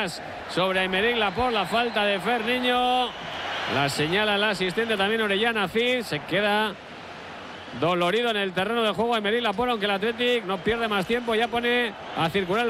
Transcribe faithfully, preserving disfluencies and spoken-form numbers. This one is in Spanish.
Lucas sobre Aymeric Laporte, la falta de Fer Niño. La señala el asistente también Orellana Cid. Se queda dolorido en el terreno de juego Aymeric Laporte, aunque el Athletic no pierde más tiempo, ya pone a circular